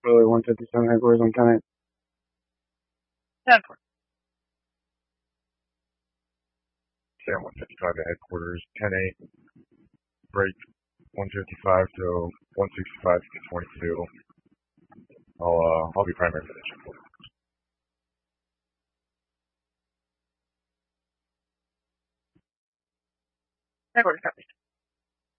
Really 157 headquarters on 10-8. 10 4. Sam 155 to headquarters, 10-8, break 155 to 165 to 22. I'll be primary for this report. Headquarters copies.